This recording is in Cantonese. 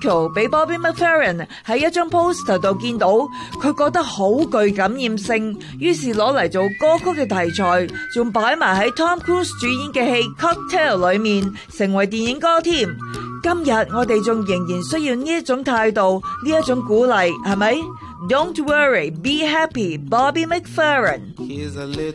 Siskel 俾 Bobby McFerrin 喺一張 poster 度見到，佢覺得好具感染性，於是攞嚟做歌曲嘅題材，仲擺埋喺 Tom Cruise 主演嘅戲 Cocktail 裏面，成為電影歌添。今日我哋仲仍然需要呢一種態度，呢一種鼓勵，係咪？Don't worry, be happy, Bobby McFerrin.